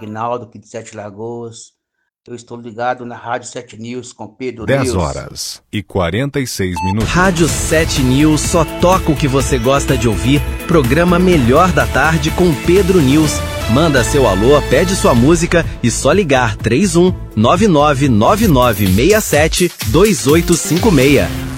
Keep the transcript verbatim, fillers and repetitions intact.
Rinaldo, aqui de Sete Lagoas. Eu estou ligado na Rádio Sete News com Pedro dez News. horas e quarenta e seis minutos. Rádio Sete News só toca o que você gosta de ouvir. Programa Melhor da Tarde com Pedro News. Manda seu alô, pede sua música e só ligar três um nove nove nove nove seis sete dois oito cinco seis.